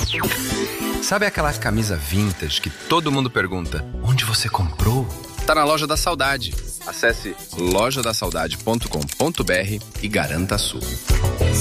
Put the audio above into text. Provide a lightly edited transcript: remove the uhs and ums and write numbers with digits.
Sabe aquela camisa vintage que todo mundo pergunta: onde você comprou? Tá na Loja da Saudade. Acesse lojadasaudade.com.br e garanta a sua.